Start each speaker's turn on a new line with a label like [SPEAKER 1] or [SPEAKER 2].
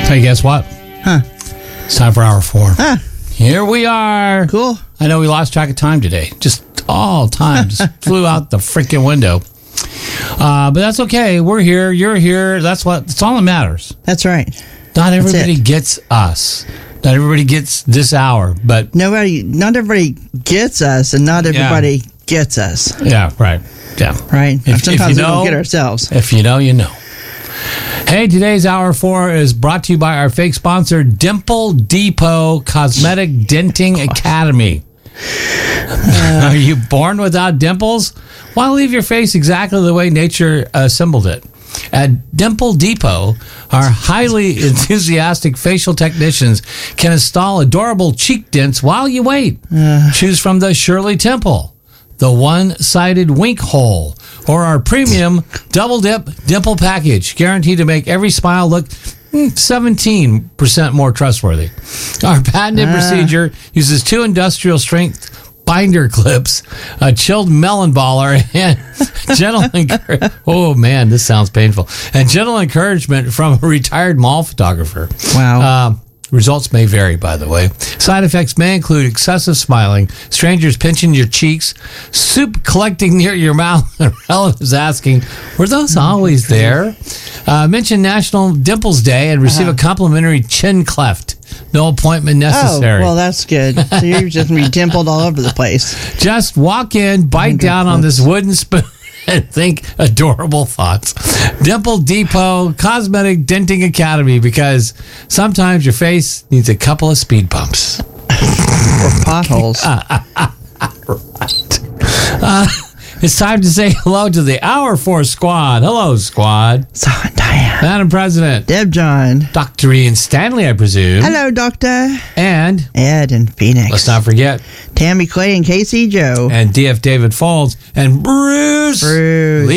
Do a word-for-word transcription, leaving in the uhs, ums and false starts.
[SPEAKER 1] Tell you, guess what?
[SPEAKER 2] Huh.
[SPEAKER 1] It's time for hour four.
[SPEAKER 2] Huh.
[SPEAKER 1] Here we are.
[SPEAKER 2] Cool.
[SPEAKER 1] I know we lost track of time today. Just all time just flew out the freaking window. Uh, but that's okay. We're here. You're here. That's what. That's all that matters.
[SPEAKER 2] That's right.
[SPEAKER 1] Not
[SPEAKER 2] That's
[SPEAKER 1] everybody
[SPEAKER 2] it.
[SPEAKER 1] gets us. Not everybody gets this hour. But
[SPEAKER 2] Nobody, not everybody gets us, and not everybody gets us.
[SPEAKER 1] yeah, right. Yeah.
[SPEAKER 2] Right?
[SPEAKER 1] If- if
[SPEAKER 2] Sometimes
[SPEAKER 1] you
[SPEAKER 2] we
[SPEAKER 1] know-
[SPEAKER 2] don't get ourselves.
[SPEAKER 1] If you know, you know. Hey, today's Hour four is brought to you by our fake sponsor, Dimple Depot Cosmetic Denting Academy. Are you born without dimples? Why leave your face exactly the way nature assembled it? At Dimple Depot, our highly enthusiastic facial technicians can install adorable cheek dents while you wait. Choose from the Shirley Temple, the one-sided wink hole, or our premium double dip dimple package, guaranteed to make every smile look mm, seventeen percent more trustworthy. Our patented
[SPEAKER 2] Ah.
[SPEAKER 1] procedure uses two industrial strength binder clips, a chilled melon baller, and gentle encouragement. Oh man, this sounds painful. And gentle encouragement from a retired mall photographer.
[SPEAKER 2] Wow.
[SPEAKER 1] Uh, Results may vary, by the way. Side effects may include excessive smiling, strangers pinching your cheeks, soup collecting near your mouth, and relatives asking, were those always there? Uh, mention National Dimples Day and receive
[SPEAKER 2] Uh-huh.
[SPEAKER 1] a complimentary chin cleft. No appointment
[SPEAKER 2] Oh,
[SPEAKER 1] necessary.
[SPEAKER 2] well, that's good. So you're just going to be dimpled all over the place.
[SPEAKER 1] Just walk in, bite down on this wooden spoon, and think adorable thoughts. Dimple Depot Cosmetic Denting Academy, because sometimes your face needs a couple of speed bumps.
[SPEAKER 2] Or potholes.
[SPEAKER 1] Uh, it's time to say hello to the Hour four squad. Hello, squad.
[SPEAKER 2] So, Diane.
[SPEAKER 1] Madam President,
[SPEAKER 2] Deb John.
[SPEAKER 1] Doctor Ian Stanley, I presume.
[SPEAKER 2] Hello, Doctor.
[SPEAKER 1] And
[SPEAKER 2] Ed and Phoenix.
[SPEAKER 1] let's not forget,
[SPEAKER 2] Tammy Clay and Casey Joe.
[SPEAKER 1] and D F David Falls and Bruce.
[SPEAKER 2] Bruce.